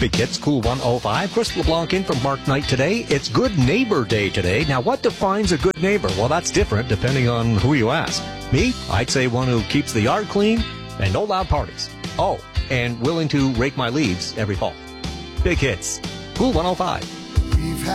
Big Hits, Cool 105. Chris LeBlanc in from Mark Knight today. It's Good Neighbor Day today. Now, what defines a good neighbor? Well, that's different depending on who you ask. Me, I'd say one who keeps the yard clean and no loud parties. Oh, and willing to rake my leaves every fall. Big Hits, Cool 105.